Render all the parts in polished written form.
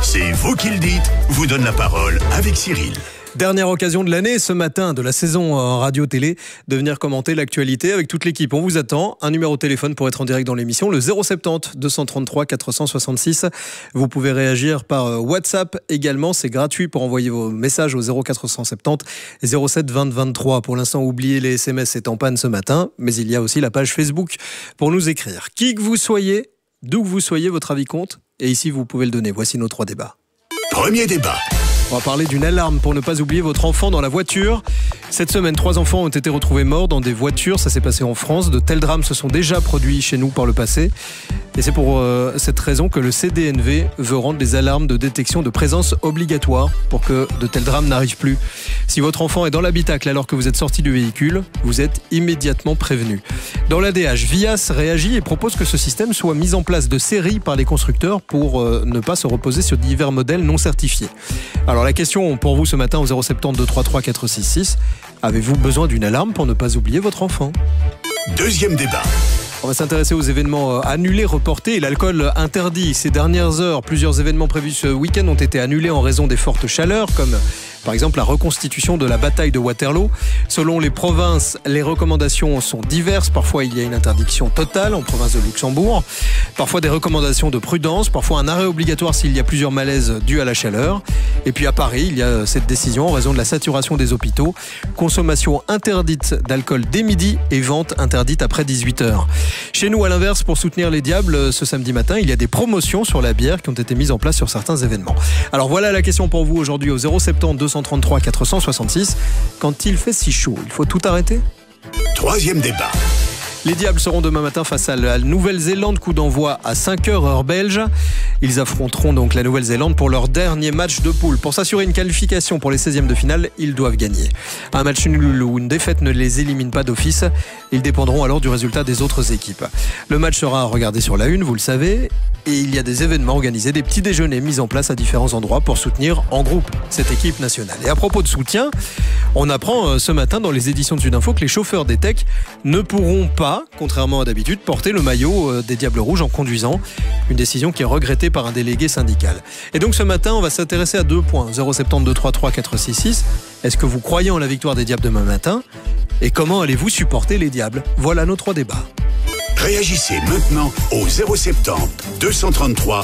C'est vous qui le dites, vous donne la parole avec Cyril. Dernière occasion de l'année, ce matin, de la saison radio-télé, de venir commenter l'actualité avec toute l'équipe. On vous attend. Un numéro de téléphone pour être en direct dans l'émission, le 070 233 466. Vous pouvez réagir par WhatsApp également. C'est gratuit pour envoyer vos messages au 0470 07 20 23. Pour l'instant, oubliez les SMS, c'est en panne ce matin. Mais il y a aussi la page Facebook pour nous écrire. Qui que vous soyez, d'où que vous soyez, votre avis compte. Et ici, vous pouvez le donner. Voici nos 3 débats. Premier débat. On va parler d'une alarme pour ne pas oublier votre enfant dans la voiture. Cette semaine, 3 enfants ont été retrouvés morts dans des voitures. Ça s'est passé en France. De tels drames se sont déjà produits chez nous par le passé. Et c'est pour cette raison que le CDNV veut rendre des alarmes de détection de présence obligatoires pour que de tels drames n'arrivent plus. Si votre enfant est dans l'habitacle alors que vous êtes sorti du véhicule, vous êtes immédiatement prévenu. Dans l'ADH, Vias réagit et propose que ce système soit mis en place de série par les constructeurs pour ne pas se reposer sur divers modèles non certifiés. Alors la question pour vous ce matin au 070 233 466, avez-vous besoin d'une alarme pour ne pas oublier votre enfant ? Deuxième débat. On va s'intéresser aux événements annulés, reportés et l'alcool interdit. Ces dernières heures, plusieurs événements prévus ce week-end ont été annulés en raison des fortes chaleurs, comme par exemple la reconstitution de la bataille de Waterloo. Selon les provinces, les recommandations sont diverses. Parfois, il y a une interdiction totale en province de Luxembourg. Parfois, des recommandations de prudence. Parfois, un arrêt obligatoire s'il y a plusieurs malaises dus à la chaleur. Et puis à Paris, il y a cette décision en raison de la saturation des hôpitaux. Consommation interdite d'alcool dès midi et vente interdite après 18h. Chez nous, à l'inverse, pour soutenir les Diables, ce samedi matin, il y a des promotions sur la bière qui ont été mises en place sur certains événements. Alors voilà la question pour vous aujourd'hui au 070 233 466. Quand il fait si chaud, il faut tout arrêter ? Troisième débat. Les Diables seront demain matin face à la Nouvelle-Zélande, coup d'envoi à 5h heure belge. Ils affronteront donc la Nouvelle-Zélande pour leur dernier match de poule. Pour s'assurer une qualification pour les 16e de finale, ils doivent gagner. Un match nul ou une défaite ne les élimine pas d'office. Ils dépendront alors du résultat des autres équipes. Le match sera regardé sur la une, vous le savez. Et il y a des événements organisés, des petits déjeuners mis en place à différents endroits pour soutenir en groupe cette équipe nationale. Et à propos de soutien, on apprend ce matin dans les éditions de Sud Info que les chauffeurs des techs ne pourront pas, contrairement à d'habitude, porter le maillot des Diables Rouges en conduisant. Une décision qui est regrettée par un délégué syndical. Et donc ce matin, on va s'intéresser à 2 points. 070 233 466. Est-ce que vous croyez en la victoire des Diables demain matin ? Et comment allez-vous supporter les Diables ? Voilà nos 3 débats. Réagissez maintenant au 070 233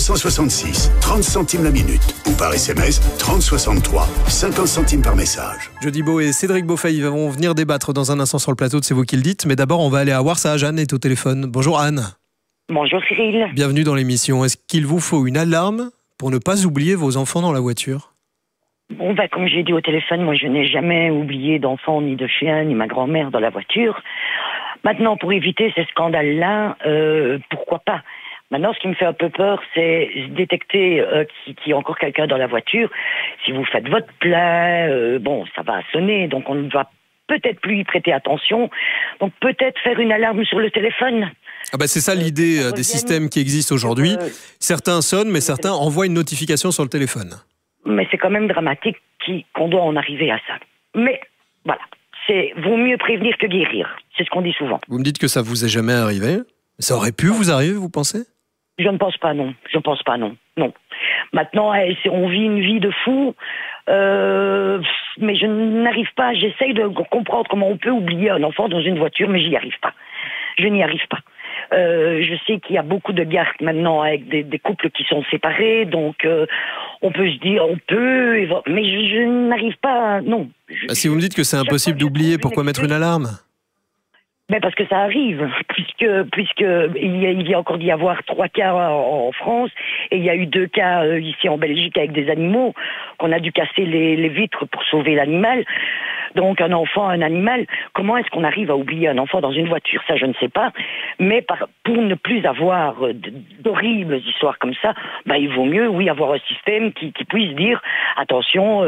466, 30 centimes la minute ou par SMS 3063, 50 centimes par message. Jody Beau et Cédric Beaufay vont venir débattre dans un instant sur le plateau de C'est vous qui le dites. Mais d'abord, on va aller à Warsaw. Anne est au téléphone. Bonjour Anne. Bonjour Cyril. Bienvenue dans l'émission. Est-ce qu'il vous faut une alarme pour ne pas oublier vos enfants dans la voiture ? Bon, comme j'ai dit au téléphone, moi je n'ai jamais oublié d'enfants, ni de chiens, ni ma grand-mère dans la voiture. Maintenant, pour éviter ces scandales-là, pourquoi pas ? Maintenant, ce qui me fait un peu peur, c'est détecter qu'il y a encore quelqu'un dans la voiture. Si vous faites votre plein, ça va sonner, donc on ne va peut-être plus y prêter attention. Donc peut-être faire une alarme sur le téléphone. C'est ça l'idée des systèmes qui existent aujourd'hui. Certains sonnent, mais certains envoient une notification sur le téléphone. Mais c'est quand même dramatique qu'on doit en arriver à ça. Mais voilà, vaut mieux prévenir que guérir. C'est ce qu'on dit souvent. Vous me dites que ça vous est jamais arrivé. Ça aurait pu vous arriver, vous pensez ? Je ne pense pas, non. Non. Maintenant, on vit une vie de fou, mais je n'arrive pas. J'essaye de comprendre comment on peut oublier un enfant dans une voiture, mais j'y arrive pas. Je n'y arrive pas. Je sais qu'il y a beaucoup de gardes maintenant avec des couples qui sont séparés, donc on peut se dire, mais je n'arrive pas, non. Si vous me dites que c'est impossible d'oublier, pourquoi mettre une alarme ? Mais parce que ça arrive, puisque il y a encore d'y avoir 3 cas en France, et il y a eu 2 cas ici en Belgique avec des animaux, qu'on a dû casser les vitres pour sauver l'animal. Donc un enfant, un animal, comment est-ce qu'on arrive à oublier un enfant dans une voiture ? Ça, je ne sais pas. Mais pour ne plus avoir d'horribles histoires comme ça, il vaut mieux, avoir un système qui puisse dire, attention,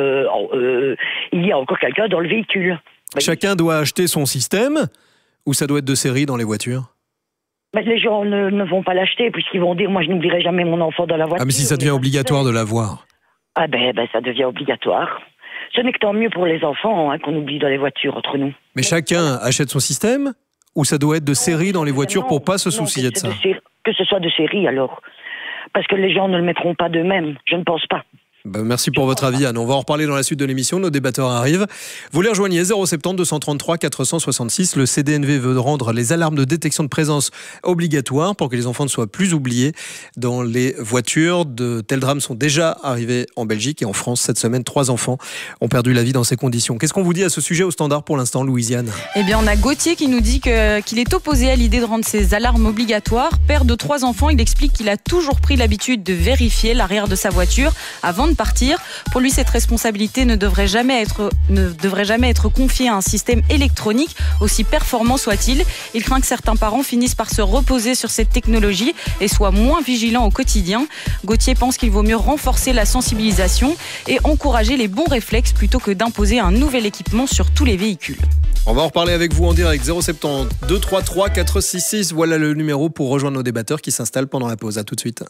il y a encore quelqu'un dans le véhicule. Chacun doit acheter son système ? Ou ça doit être de série dans les voitures ? Les gens ne vont pas l'acheter, puisqu'ils vont dire, moi je n'oublierai jamais mon enfant dans la voiture. Mais si ça devient obligatoire de l'avoir ? Ça devient obligatoire. Ce n'est que tant mieux pour les enfants qu'on oublie dans les voitures entre nous. Mais chacun achète son système ? Ou ça doit être de série dans les voitures pour pas se soucier de ça ? Que ce soit de série alors. parce que les gens ne le mettront pas d'eux-mêmes. Je ne pense pas. Merci pour votre avis, Anne. On va en reparler dans la suite de l'émission. Nos débatteurs arrivent. Vous les rejoignez 070 233 466. Le CDNV veut rendre les alarmes de détection de présence obligatoires pour que les enfants ne soient plus oubliés dans les voitures. De tels drames sont déjà arrivés en Belgique et en France. Cette semaine, 3 enfants ont perdu la vie dans ces conditions. Qu'est-ce qu'on vous dit à ce sujet au standard pour l'instant, Louisiane ? Eh bien, on a Gauthier qui nous dit qu'il est opposé à l'idée de rendre ces alarmes obligatoires. Père de 3 enfants, il explique qu'il a toujours pris l'habitude de vérifier l'arrière de sa voiture avant de partir. Pour lui, cette responsabilité ne devrait jamais être confiée à un système électronique, aussi performant soit-il. Il craint que certains parents finissent par se reposer sur cette technologie et soient moins vigilants au quotidien. Gauthier pense qu'il vaut mieux renforcer la sensibilisation et encourager les bons réflexes plutôt que d'imposer un nouvel équipement sur tous les véhicules. On va en reparler avec vous en direct. 070 233 466. Voilà le numéro pour rejoindre nos débatteurs qui s'installent pendant la pause. À tout de suite.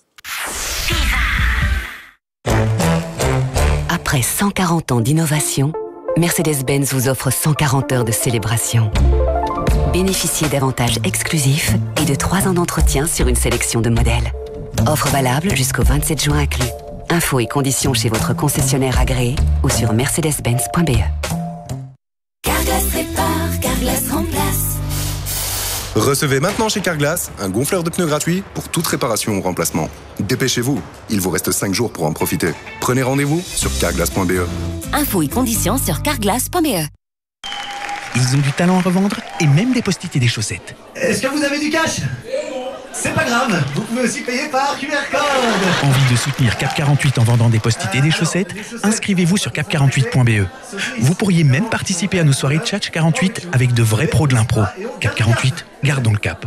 Après 140 ans d'innovation, Mercedes-Benz vous offre 140 heures de célébration. Bénéficiez d'avantages exclusifs et de 3 ans d'entretien sur une sélection de modèles. Offre valable jusqu'au 27 juin inclus. Infos et conditions chez votre concessionnaire agréé ou sur mercedes-benz.be. Carglass répare, Carglass remplace. Recevez maintenant chez Carglass un gonfleur de pneus gratuit pour toute réparation ou remplacement. Dépêchez-vous, il vous reste 5 jours pour en profiter. Prenez rendez-vous sur carglass.be. Infos et conditions sur carglass.be. Ils ont du talent à revendre et même des post-it et des chaussettes. Est-ce que vous avez du cash ? C'est pas grave, vous pouvez aussi payer par QR code. Envie de soutenir Cap 48 en vendant des post-it et des chaussettes ? Inscrivez-vous sur cap48.be. Vous pourriez même participer à nos soirées Tchatch 48 avec de vrais pros de l'impro. Cap 48, gardons le cap.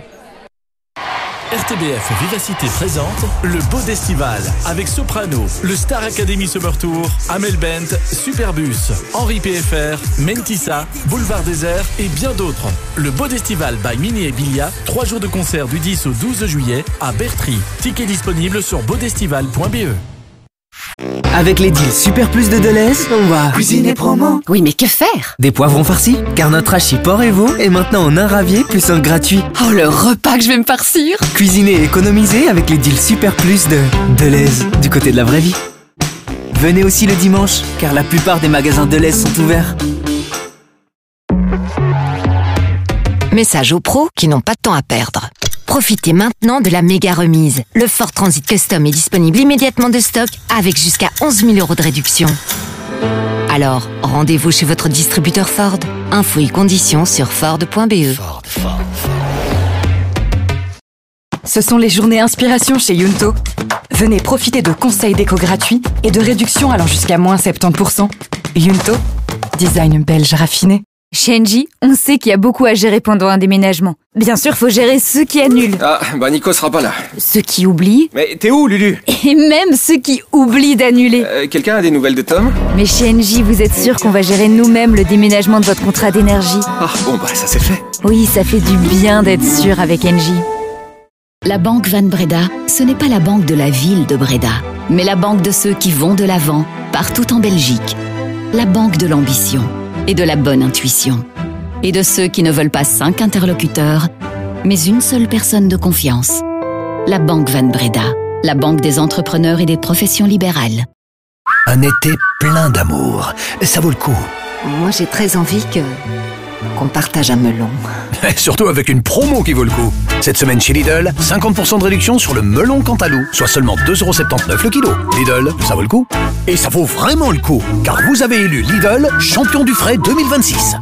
RTBF Vivacité présente le Bodestival avec Soprano, le Star Academy Summer Tour, Amel Bent, Superbus, Henri PFR, Mentissa, Boulevard Désert et bien d'autres. Le Bodestival by Mini et Bilia, 3 jours de concert du 10 au 12 juillet à Bertry. Tickets disponibles sur bodestival.be. Avec les deals Super Plus de Deleuze, on va cuisiner promo. Oui, mais que faire ? Des poivrons farcis, car notre hachis porc et veau est maintenant en un ravier plus un gratuit. Oh, le repas que je vais me farcir ! Cuisiner et économiser avec les deals Super Plus de Deleuze, du côté de la vraie vie. Venez aussi le dimanche, car la plupart des magasins Deleuze sont ouverts. Message aux pros qui n'ont pas de temps à perdre. Profitez maintenant de la méga remise. Le Ford Transit Custom est disponible immédiatement de stock avec jusqu'à 11 000 € de réduction. Alors, rendez-vous chez votre distributeur Ford. Infos et conditions sur Ford.be. Ce sont les journées inspiration chez Yunto. Venez profiter de conseils déco gratuits et de réductions allant jusqu'à moins 70%. Yunto, design belge raffiné. Chez Engie, on sait qu'il y a beaucoup à gérer pendant un déménagement. Bien sûr, faut gérer ceux qui annulent. Ah, bah Nico sera pas là. Ceux qui oublient. Mais t'es où, Lulu ? Et même ceux qui oublient d'annuler. Quelqu'un a des nouvelles de Tom ? Mais chez Engie, vous êtes sûr qu'on va gérer nous-mêmes le déménagement de votre contrat d'énergie ? Ah, bon bah ça c'est fait. Oui, ça fait du bien d'être sûr avec Engie. La Banque Van Breda, ce n'est pas la banque de la ville de Breda, mais la banque de ceux qui vont de l'avant, partout en Belgique. La banque de l'ambition et de la bonne intuition. Et de ceux qui ne veulent pas 5 interlocuteurs, mais une seule personne de confiance. La Banque Van Breda, la banque des entrepreneurs et des professions libérales. Un été plein d'amour. Ça vaut le coup. Moi, j'ai très envie qu'on partage un melon. Surtout avec une promo qui vaut le coup. Cette semaine chez Lidl, 50% de réduction sur le melon Cantalou, soit seulement 2,79 € le kilo. Lidl, ça vaut le coup. Et ça vaut vraiment le coup, car vous avez élu Lidl champion du frais 2026.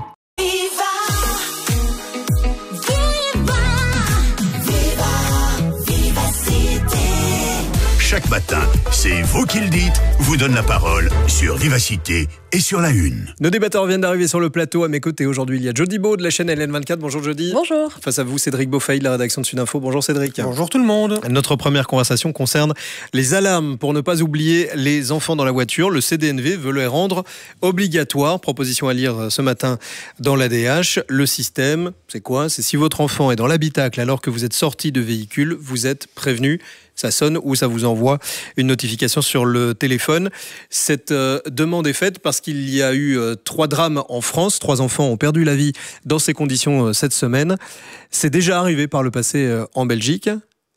Chaque matin, c'est vous qui le dites, vous donne la parole sur Vivacité et sur la Une. Nos débatteurs viennent d'arriver sur le plateau. À mes côtés aujourd'hui, il y a Jody Beau de la chaîne LN24. Bonjour Jody. Bonjour. Face à vous, Cédric Beaufeuille de la rédaction de Sudinfo. Bonjour Cédric. Bonjour tout le monde. Notre première conversation concerne les alarmes pour ne pas oublier les enfants dans la voiture. Le CDNV veut les rendre obligatoires. Proposition à lire ce matin dans l'ADH. Le système, c'est quoi ? C'est si votre enfant est dans l'habitacle alors que vous êtes sorti de véhicule, vous êtes prévenu. Ça sonne ou ça vous envoie une notification sur le téléphone. Cette demande est faite parce qu'il y a eu 3 drames en France. 3 enfants ont perdu la vie dans ces conditions cette semaine. C'est déjà arrivé par le passé en Belgique.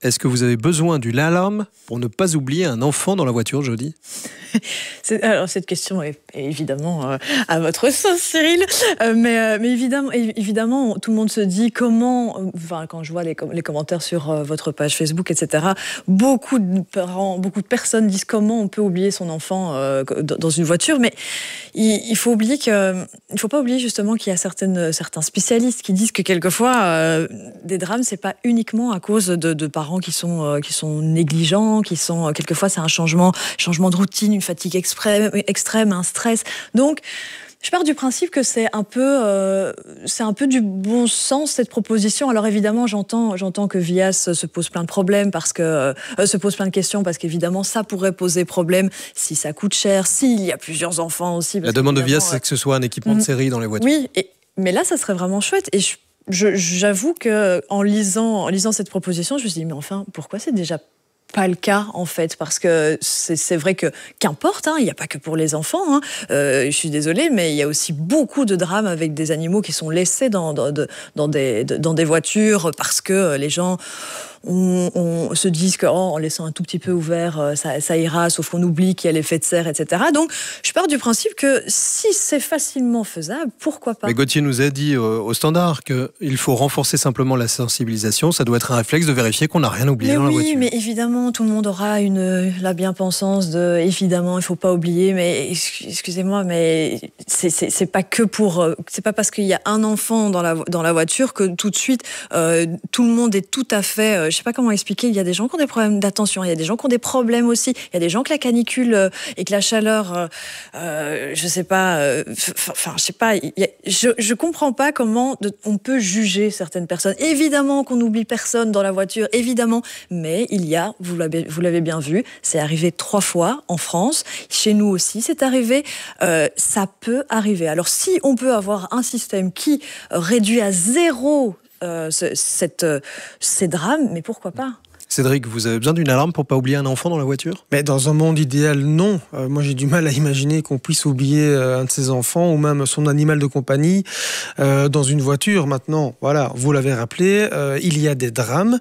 est-ce que vous avez besoin d'une alarme pour ne pas oublier un enfant dans la voiture, Jody ? Alors, cette question est évidemment à votre sauce, Cyril. Mais évidemment, tout le monde se dit comment... Enfin, quand je vois les commentaires sur votre page Facebook, etc., beaucoup de parents, beaucoup de personnes disent comment on peut oublier son enfant dans une voiture. Mais il faut pas oublier justement qu'il y a certains spécialistes qui disent que quelquefois, des drames, c'est pas uniquement à cause de parents qui sont négligents, quelquefois c'est un changement de routine, une fatigue extrême, un stress. Donc, je pars du principe que c'est un peu du bon sens, cette proposition. Alors évidemment, j'entends que Vias se pose plein de problèmes se pose plein de questions parce qu'évidemment, ça pourrait poser problème si ça coûte cher, s'il y a plusieurs enfants aussi. La demande de Vias, c'est que ce soit un équipement de série dans les voitures. Oui, mais là, ça serait vraiment chouette. Et j'avoue que en lisant cette proposition, je me suis dit, mais enfin, pourquoi c'est déjà pas le cas en fait, parce que c'est vrai que qu'importe, il n'y a pas que pour les enfants, je suis désolée, mais il y a aussi beaucoup de drames avec des animaux qui sont laissés dans des voitures parce que les gens on se dise qu'en laissant un tout petit peu ouvert, ça ira, sauf qu'on oublie qu'il y a l'effet de serre, etc. Donc, je pars du principe que si c'est facilement faisable, pourquoi pas ? Mais Gauthier nous a dit au standard qu'il faut renforcer simplement la sensibilisation. Ça doit être un réflexe de vérifier qu'on n'a rien oublié dans la voiture. Oui, mais évidemment, tout le monde aura la bien-pensance de, évidemment, il ne faut pas oublier, mais excusez-moi, mais c'est pas que c'est pas parce qu'il y a un enfant dans la voiture que tout de suite, tout le monde est tout à fait... je sais pas comment expliquer, il y a des gens qui ont des problèmes d'attention, il y a des gens qui ont des problèmes aussi, il y a des gens que la canicule et que la chaleur, je sais pas, je comprends pas comment on peut juger certaines personnes. Évidemment qu'on n'oublie personne dans la voiture, évidemment, mais il y a, vous l'avez bien vu, c'est arrivé 3 fois en France, chez nous aussi c'est arrivé, ça peut arriver. Alors si on peut avoir un système qui réduit à 0 ces drames, mais pourquoi pas ? Cédric, vous avez besoin d'une alarme pour ne pas oublier un enfant dans la voiture ? Mais dans un monde idéal, non. Moi, j'ai du mal à imaginer qu'on puisse oublier un de ses enfants ou même son animal de compagnie dans une voiture. Maintenant, voilà, vous l'avez rappelé, il y a des drames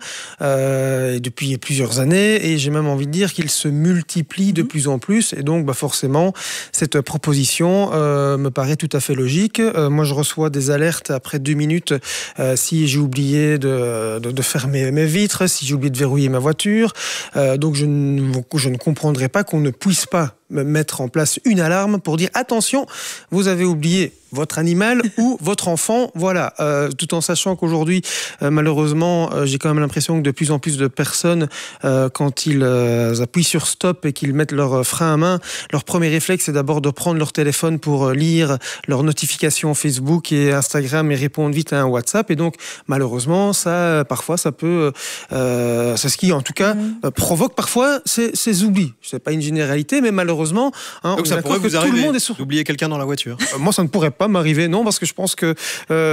depuis plusieurs années et j'ai même envie de dire qu'ils se multiplient de plus en plus. Et donc, forcément, cette proposition me paraît tout à fait logique. Moi, je reçois des alertes après 2 minutes si j'ai oublié de fermer mes vitres, si j'ai oublié de verrouiller ma voiture, donc je ne comprendrais pas qu'on ne puisse pas mettre en place une alarme pour dire attention, vous avez oublié votre animal ou votre enfant, voilà, tout en sachant qu'aujourd'hui, malheureusement, j'ai quand même l'impression que de plus en plus de personnes, quand ils appuient sur stop et qu'ils mettent leur frein à main, leur premier réflexe, c'est d'abord de prendre leur téléphone pour lire leurs notifications Facebook et Instagram et répondre vite à un WhatsApp. Et donc, malheureusement, parfois, ça peut... c'est ce qui, en tout cas, provoque parfois ces oublis. C'est pas une généralité, mais malheureusement, donc ça pourrait vous arriver d'oublier quelqu'un dans la voiture. Moi, ça ne pourrait pas m'arriver, non, parce que je pense que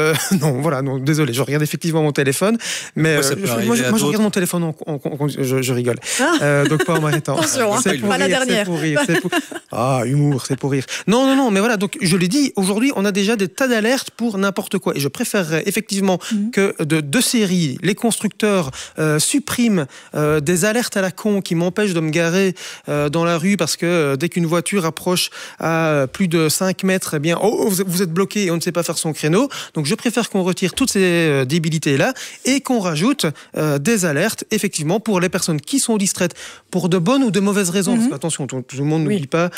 non, désolé, je regarde effectivement mon téléphone, mais moi je regarde mon téléphone, je rigole, donc pas en m'arrêtant. Attention, c'est pas la dernière. C'est pour rire, humour, c'est pour rire. Non, mais voilà, donc je l'ai dit, aujourd'hui, on a déjà des tas d'alertes pour n'importe quoi, et je préférerais effectivement que de série, les constructeurs suppriment des alertes à la con qui m'empêchent de me garer dans la rue parce que dès qu'une voiture approche à plus de 5 mètres, eh bien, vous êtes bloqué et on ne sait pas faire son créneau. Donc, je préfère qu'on retire toutes ces débilités-là et qu'on rajoute des alertes, effectivement, pour les personnes qui sont distraites pour de bonnes ou de mauvaises raisons. Parce que, attention, tout le monde n'oublie pas,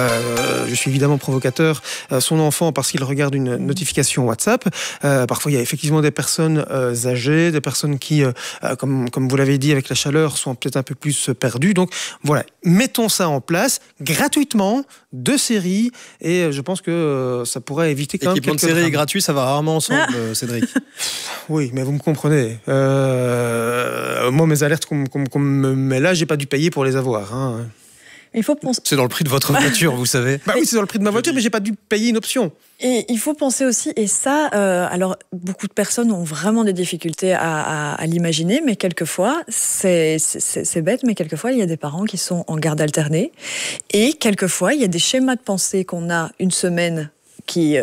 je suis évidemment provocateur, son enfant parce qu'il regarde une notification WhatsApp. Parfois, il y a effectivement des personnes âgées, des personnes qui, comme vous l'avez dit, avec la chaleur, sont peut-être un peu plus perdues. Donc, voilà, mettons ça en place gratuitement, de série, et je pense que ça pourrait éviter quand même quelques... L'équipement de série est gratuit, ça va rarement ensemble, Cédric. Oui, mais vous me comprenez. Moi, mes alertes qu'on me met là, j'ai pas dû payer pour les avoir. Hein. Il faut penser... C'est dans le prix de votre voiture, vous savez. Oui, c'est dans le prix de ma voiture, mais j'ai pas dû payer une option. Et il faut penser aussi, et ça, alors beaucoup de personnes ont vraiment des difficultés à l'imaginer, mais quelquefois, c'est bête, mais quelquefois, il y a des parents qui sont en garde alternée, et quelquefois, il y a des schémas de pensée qu'on a une semaine qui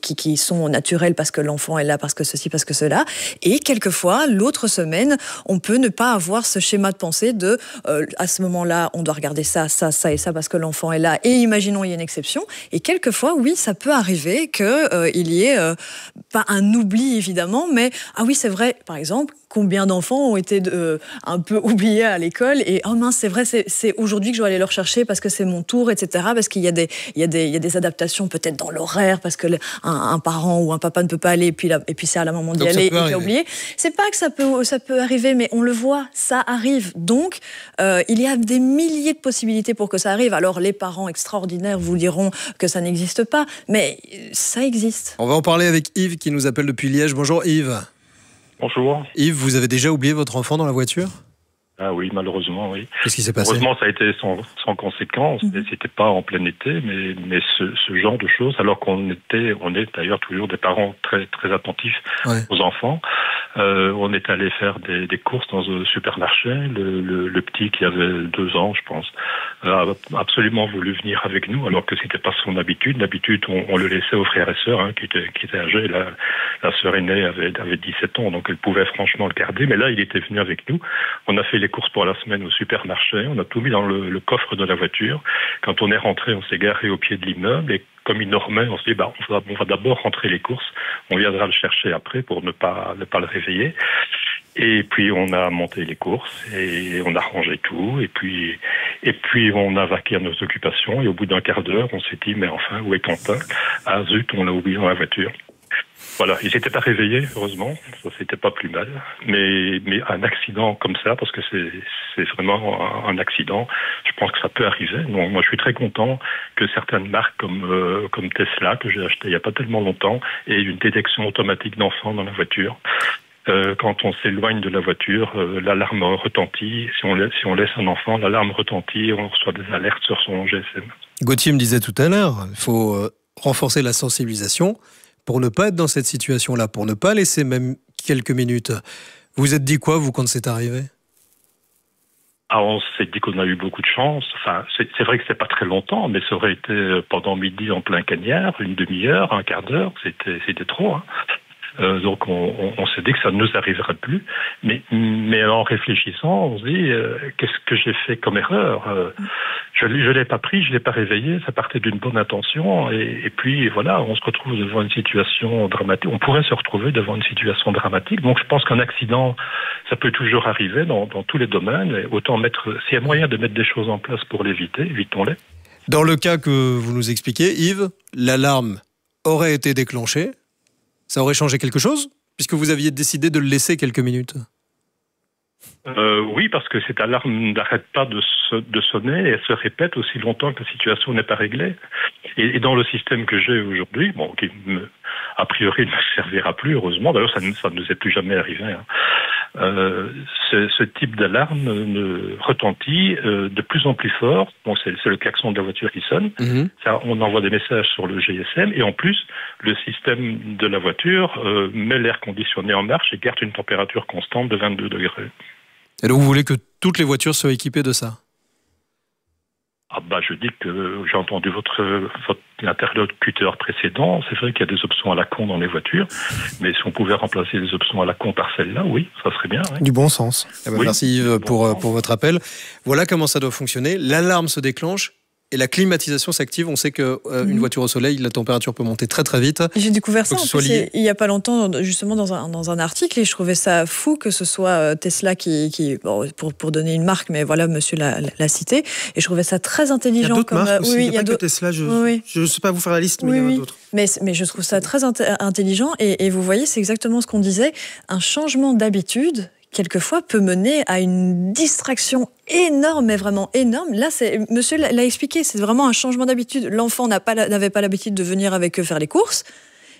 sont naturelles parce que l'enfant est là, parce que ceci, parce que cela. Et quelquefois, l'autre semaine, on peut ne pas avoir ce schéma de pensée de à ce moment-là, on doit regarder ça, ça, ça et ça parce que l'enfant est là. Et imaginons, il y a une exception. Et quelquefois, oui, ça peut arriver qu'il y ait pas un oubli, évidemment, mais ah oui, c'est vrai, par exemple, combien d'enfants ont été un peu oubliés à l'école et oh mince, c'est vrai, c'est aujourd'hui que je dois aller leur chercher parce que c'est mon tour, etc. Parce qu'il y a des adaptations peut-être dans l'horaire parce que un parent ou un papa ne peut pas aller et puis c'est à la maman d'y aller et qui a oublié. C'est pas que ça peut arriver, mais on le voit, ça arrive. Donc, il y a des milliers de possibilités pour que ça arrive. Alors, les parents extraordinaires vous diront que ça n'existe pas, mais ça existe. On va en parler avec Yves qui nous appelle depuis Liège. Bonjour Yves. Bonjour. Yves, vous avez déjà oublié votre enfant dans la voiture ? Ah oui, malheureusement, oui. Qu'est-ce qui s'est passé ? Heureusement, ça a été sans conséquence. C'était pas en plein été, mais ce genre de choses, alors on est d'ailleurs toujours des parents très, très attentifs aux enfants. On est allé faire des courses dans un supermarché. Le petit qui avait 2 ans, je pense, a absolument voulu venir avec nous, alors que c'était pas son habitude. D'habitude, on le laissait aux frères et sœurs, qui étaient âgés. La sœur aînée avait 17 ans, donc elle pouvait franchement le garder. Mais là, il était venu avec nous. On a fait les courses pour la semaine au supermarché. On a tout mis dans le coffre de la voiture. Quand on est rentré, on s'est garé au pied de l'immeuble et comme il dormait, on s'est dit, on va d'abord rentrer les courses. On viendra le chercher après pour ne pas le réveiller. Et puis, on a monté les courses et on a rangé tout. Et puis on a vaqué à nos occupations. Et au bout d'un quart d'heure, on s'est dit, mais enfin, où est Quentin ? Ah zut, on l'a oublié dans la voiture. Voilà, il s'était pas réveillé, heureusement, ça c'était pas plus mal. Mais un accident comme ça, parce que c'est vraiment un accident, je pense que ça peut arriver. Donc, moi, je suis très content que certaines marques comme Tesla, que j'ai acheté il y a pas tellement longtemps, aient une détection automatique d'enfants dans la voiture. Quand on s'éloigne de la voiture, l'alarme retentit. Si on laisse un enfant, l'alarme retentit, on reçoit des alertes sur son GSM. Gauthier me disait tout à l'heure, il faut renforcer la sensibilisation pour ne pas être dans cette situation-là, pour ne pas laisser même quelques minutes. Vous vous êtes dit quoi, vous, quand c'est arrivé ? On s'est dit qu'on a eu beaucoup de chance. Enfin, c'est vrai que c'est pas très longtemps, mais ça aurait été pendant midi en plein cagnard, une demi-heure, un quart d'heure, c'était trop. Donc on s'est dit que ça ne nous arriverait plus. Mais en réfléchissant, on se dit qu'est-ce que j'ai fait comme erreur ? Je l'ai pas pris, je l'ai pas réveillé. Ça partait d'une bonne intention et puis voilà, on se retrouve devant une situation dramatique. On pourrait se retrouver devant une situation dramatique. Donc je pense qu'un accident, ça peut toujours arriver dans tous les domaines. Et autant s'il y a moyen de mettre des choses en place pour l'éviter, évitons-les. Dans le cas que vous nous expliquez, Yves, l'alarme aurait été déclenchée. Ça aurait changé quelque chose, puisque vous aviez décidé de le laisser quelques minutes ? Oui, parce que cette alarme n'arrête pas de sonner et elle se répète aussi longtemps que la situation n'est pas réglée. Et dans le système que j'ai aujourd'hui, qui a priori ne me servira plus, heureusement, d'ailleurs ça ne nous est plus jamais arrivé, ce type d'alarme retentit de plus en plus fort. Donc c'est le klaxon de la voiture qui sonne. Ça, on envoie des messages sur le GSM et en plus le système de la voiture met l'air conditionné en marche et garde une température constante de 22 degrés. Et donc vous voulez que toutes les voitures soient équipées de ça ? Je dis que j'ai entendu votre interlocuteur précédent. C'est vrai qu'il y a des options à la con dans les voitures, mais si on pouvait remplacer les options à la con par celle-là, oui, ça serait bien. Oui. Du bon sens. Oui. Merci Yves pour votre appel. Voilà comment ça doit fonctionner. L'alarme se déclenche. Et la climatisation s'active. On sait qu'une voiture au soleil, la température peut monter très très vite. J'ai découvert ça il n'y a pas longtemps, justement dans un article, et je trouvais ça fou que ce soit Tesla qui pour donner une marque, mais voilà, monsieur l'a cité, et je trouvais ça très intelligent. Il y a d'autres marques aussi, il n'y a pas que Tesla, je ne sais pas vous faire la liste, mais il y en a d'autres. Mais je trouve ça très intelligent, et vous voyez, c'est exactement ce qu'on disait, un changement d'habitude quelquefois peut mener à une distraction énorme, mais vraiment énorme. Là, monsieur l'a expliqué, c'est vraiment un changement d'habitude. L'enfant n'avait pas l'habitude de venir avec eux faire les courses.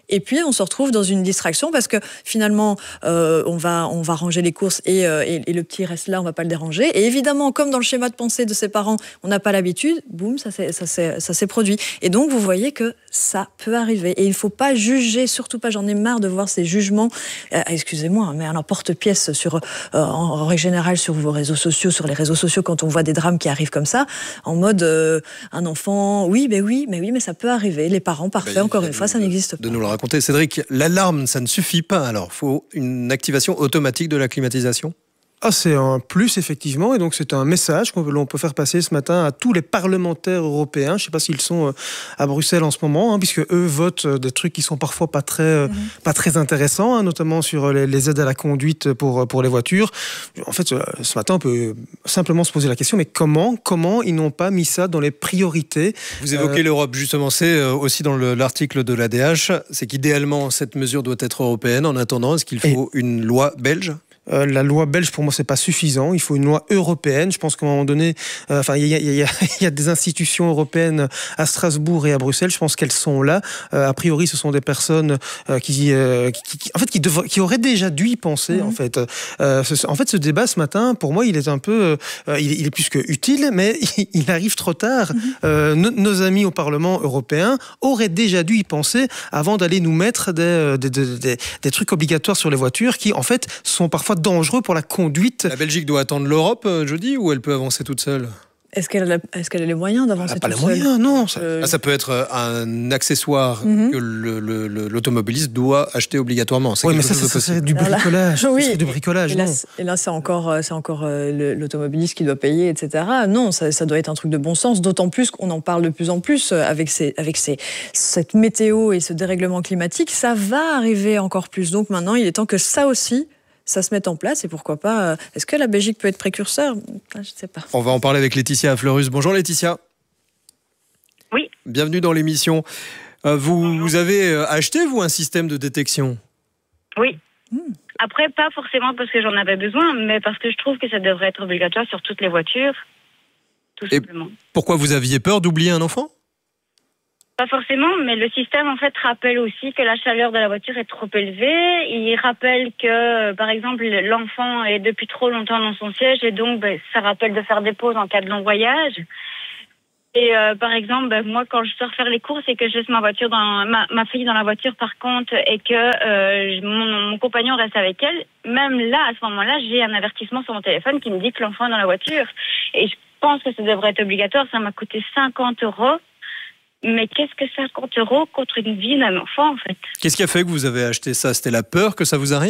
Et puis on se retrouve dans une distraction parce que finalement on va ranger les courses et le petit reste là, on va pas le déranger. Et évidemment, comme dans le schéma de pensée de ses parents, on n'a pas l'habitude, boum, ça s'est produit. Et donc vous voyez que ça peut arriver. Et il ne faut pas juger, surtout pas. J'en ai marre de voir ces jugements. Excusez-moi, mais à l'emporte-pièce en règle générale sur vos réseaux sociaux, sur les réseaux sociaux, quand on voit des drames qui arrivent comme ça, en mode un enfant, oui, mais ça peut arriver. Les parents parfaits, encore une fois, ça n'existe pas. De nous le raconter. Cédric, l'alarme, ça ne suffit pas. Alors, il faut une activation automatique de la climatisation ? C'est un plus, effectivement, et donc c'est un message qu'on peut faire passer ce matin à tous les parlementaires européens. Je ne sais pas s'ils sont à Bruxelles en ce moment, puisque eux votent des trucs qui sont parfois pas très intéressants, notamment sur les aides à la conduite pour les voitures. En fait, ce matin, on peut simplement se poser la question, mais comment ils n'ont pas mis ça dans les priorités ? Vous évoquez l'Europe, justement, c'est aussi dans l'article de l'ADH, c'est qu'idéalement, cette mesure doit être européenne. En attendant, est-ce qu'il faut une loi belge ? La loi belge, pour moi, c'est pas suffisant. Il faut une loi européenne. Je pense qu'à un moment donné, il y a des institutions européennes à Strasbourg et à Bruxelles. Je pense qu'elles sont là. A priori, ce sont des personnes qui auraient déjà dû y penser. En fait, ce débat ce matin, pour moi, il est un peu, il est plus que utile, mais il arrive trop tard. Nos amis au Parlement européen auraient déjà dû y penser avant d'aller nous mettre des trucs obligatoires sur les voitures qui, en fait, sont parfois dangereux pour la conduite. La Belgique doit attendre l'Europe, Jody, ou elle peut avancer toute seule ? Est-ce qu'elle a les moyens d'avancer toute seule ? Elle n'a pas les moyens, non. Ça peut être un accessoire que l'automobiliste doit acheter obligatoirement. Oui, mais ça c'est du bricolage. Oui. C'est du bricolage. Et là, c'est encore l'automobiliste qui doit payer, etc. Non, ça doit être un truc de bon sens. D'autant plus qu'on en parle de plus en plus avec cette météo et ce dérèglement climatique. Ça va arriver encore plus. Donc maintenant, il est temps que ça aussi, ça se met en place, et pourquoi pas... Est-ce que la Belgique peut être précurseur ? Je ne sais pas. On va en parler avec Laetitia à Fleurus. Bonjour Laetitia. Oui. Bienvenue dans l'émission. Vous avez acheté, vous, un système de détection ? Oui. Après, pas forcément parce que j'en avais besoin, mais parce que je trouve que ça devrait être obligatoire sur toutes les voitures, tout simplement. Pourquoi vous aviez peur d'oublier un enfant ? Pas forcément, mais le système en fait rappelle aussi que la chaleur de la voiture est trop élevée. Il rappelle que, par exemple, l'enfant est depuis trop longtemps dans son siège et donc ça rappelle de faire des pauses en cas de long voyage. Et par exemple, moi quand je sors faire les courses et que je laisse ma fille dans la voiture par contre et que mon compagnon reste avec elle, même là, à ce moment-là, j'ai un avertissement sur mon téléphone qui me dit que l'enfant est dans la voiture. Et je pense que ça devrait être obligatoire. Ça m'a coûté 50 €. Mais qu'est-ce que 50 € contre une vie d'un enfant, en fait ? Qu'est-ce qui a fait que vous avez acheté ça ? C'était la peur que ça vous arrive ?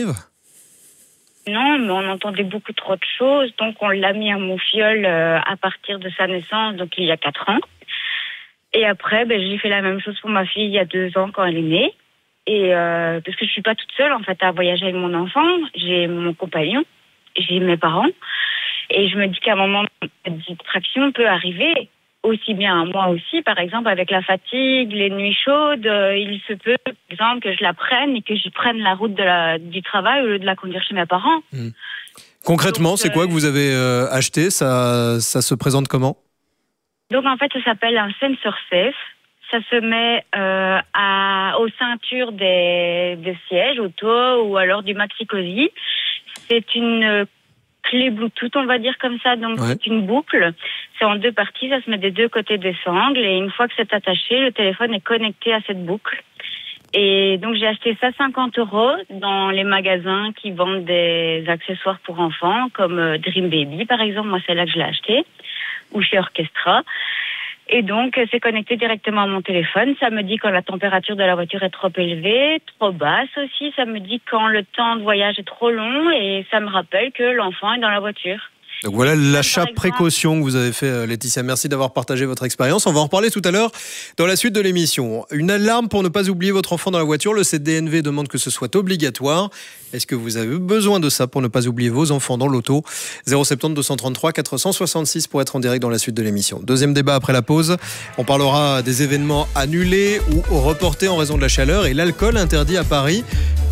Non, mais on entendait beaucoup trop de choses. Donc, on l'a mis à mon filleul à partir de sa naissance, donc il y a 4 ans. Et après, j'ai fait la même chose pour ma fille il y a 2 ans quand elle est née. Et parce que je suis pas toute seule, en fait, à voyager avec mon enfant. J'ai mon compagnon, j'ai mes parents. Et je me dis qu'à un moment, cette distraction peut arriver. Aussi bien à moi aussi, par exemple, avec la fatigue, les nuits chaudes, il se peut, par exemple, que je la prenne et que je prenne la route du travail au lieu de la conduire chez mes parents. Concrètement, donc, c'est quoi que vous avez acheté ? Ça se présente comment ? Donc, en fait, ça s'appelle un sensor safe. Ça se met aux ceintures des sièges auto ou alors du maxi-cosy. C'est une clé Bluetooth, on va dire comme ça, donc c'est une boucle. C'est en 2 parties, ça se met des 2 côtés des sangles et une fois que c'est attaché, le téléphone est connecté à cette boucle. Et donc j'ai acheté ça 50 € dans les magasins qui vendent des accessoires pour enfants comme Dream Baby par exemple, moi c'est là que je l'ai acheté, ou chez Orchestra. Et donc, c'est connecté directement à mon téléphone. Ça me dit quand la température de la voiture est trop élevée, trop basse aussi. Ça me dit quand le temps de voyage est trop long et ça me rappelle que l'enfant est dans la voiture. Donc voilà l'achat précaution que vous avez fait, Laetitia. Merci d'avoir partagé votre expérience. On va en reparler tout à l'heure dans la suite de l'émission. Une alarme pour ne pas oublier votre enfant dans la voiture. Le CDNV demande que ce soit obligatoire. Est-ce que vous avez besoin de ça pour ne pas oublier vos enfants dans l'auto ? 070 233 466 pour être en direct dans la suite de l'émission. Deuxième débat après la pause. On parlera des événements annulés ou reportés en raison de la chaleur et l'alcool interdit à Paris.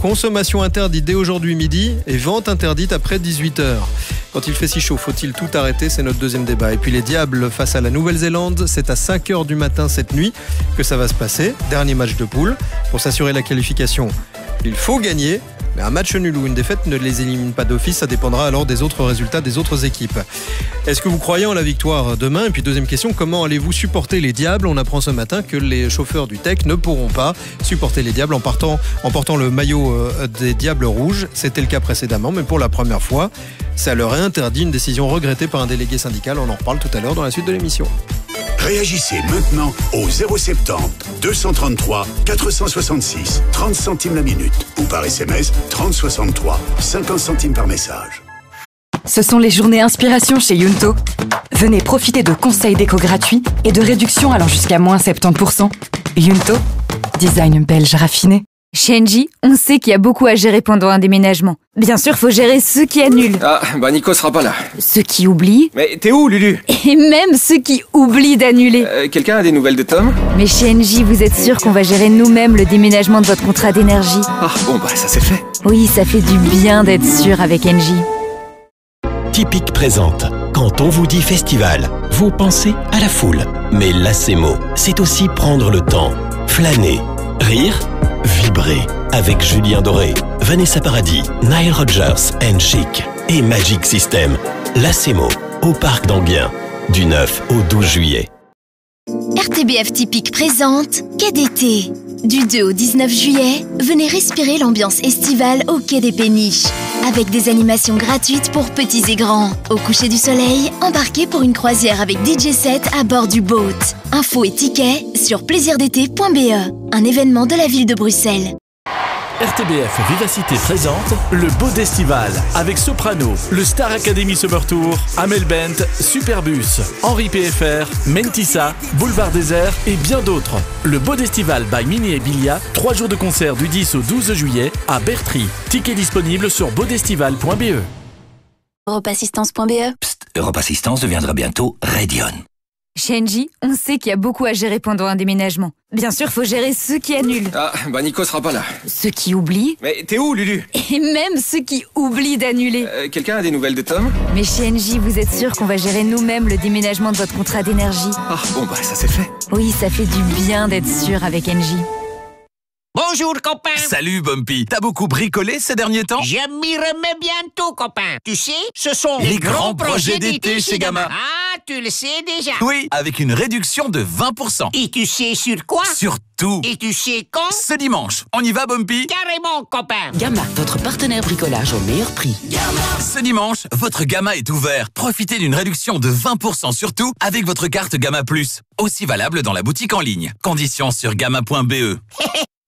consommation interdite dès aujourd'hui midi et vente interdite après 18h. Quand il fait si chaud, faut-il tout arrêter? C'est notre deuxième débat. Et puis les Diables face à la Nouvelle-Zélande, c'est à 5h du matin cette nuit que ça va se passer. Dernier match de poule. Pour s'assurer la qualification, il faut gagner. Mais un match nul ou une défaite ne les élimine pas d'office, ça dépendra alors des autres résultats des autres équipes. Est-ce que vous croyez en la victoire demain? Et puis deuxième question, comment allez-vous supporter les Diables? On apprend ce matin que les chauffeurs du Tech ne pourront pas supporter les Diables en portant le maillot des Diables rouges. C'était le cas précédemment, mais pour la première fois, ça leur est interdit, une décision regrettée par un délégué syndical. On en reparle tout à l'heure dans la suite de l'émission. Réagissez maintenant au 070 233 466 30 centimes la minute ou par SMS 3063 50 centimes par message. Ce sont les journées inspiration chez Yunto. Venez profiter de conseils déco gratuits et de réductions allant jusqu'à moins 70%. Yunto, design belge raffiné. Chez Engie, on sait qu'il y a beaucoup à gérer pendant un déménagement. Bien sûr, faut gérer ceux qui annulent. Ah, bah Nico sera pas là. Ceux qui oublient. Mais t'es où, Lulu? Et même ceux qui oublient d'annuler. Quelqu'un a des nouvelles de Tom? Mais chez Engie, vous êtes sûr qu'on va gérer nous-mêmes le déménagement de votre contrat d'énergie? Ah, bon, bah ça c'est fait. Oui, ça fait du bien d'être sûr avec Engie. Typique présente. Quand on vous dit festival, vous pensez à la foule. Mais Lacemo, c'est aussi prendre le temps, flâner, rire, vibrer avec Julien Doré, Vanessa Paradis, Nile Rodgers and Chic et Magic System. Lacemo, au Parc d'Enghien, du 9 au 12 juillet. RTBF Typique présente Quai d'été. Du 2 au 19 juillet, venez respirer l'ambiance estivale au Quai des Péniches. Avec des animations gratuites pour petits et grands. Au coucher du soleil, embarquez pour une croisière avec DJ set à bord du boat. Infos et tickets sur plaisirdété.be. Un événement de la ville de Bruxelles. RTBF Vivacité présente le Beau d'Estival avec Soprano, le Star Academy Summer Tour, Amel Bent, Superbus, Henri PFR, Mentissa, Boulevard Désert et bien d'autres. Le Beau d'Estival by Mini et Bilia, 3 jours de concert du 10 au 12 juillet à Bertry. Tickets disponibles sur beaudestival.be. Europassistance.be. Psst, Europassistance deviendra bientôt Radion. Chez Engie, on sait qu'il y a beaucoup à gérer pendant un déménagement. Bien sûr, faut gérer ceux qui annulent. Ah, bah Nico sera pas là. Ceux qui oublient. Mais t'es où, Lulu? Et même ceux qui oublient d'annuler. Quelqu'un a des nouvelles de Tom? Mais chez Engie, vous êtes sûr qu'on va gérer nous-mêmes le déménagement de votre contrat d'énergie? Ah, bon, bah ça c'est fait. Oui, ça fait du bien d'être sûr avec Engie. Bonjour, copain. Salut, Bumpy. T'as beaucoup bricolé ces derniers temps? Je m'y remets bientôt, copain. Tu sais, ce sont les grands projets d'été chez Gamma. Ah, tu le sais déjà. Oui, avec une réduction de 20%. Et tu sais sur quoi? Sur tout. Et tu sais quand? Ce dimanche. On y va, Bumpy? Carrément, copain. Gamma, votre partenaire bricolage au meilleur prix. Gamma. Ce dimanche, votre Gamma est ouvert. Profitez d'une réduction de 20% sur tout avec votre carte Gamma Plus. Aussi valable dans la boutique en ligne. Conditions sur gamma.be.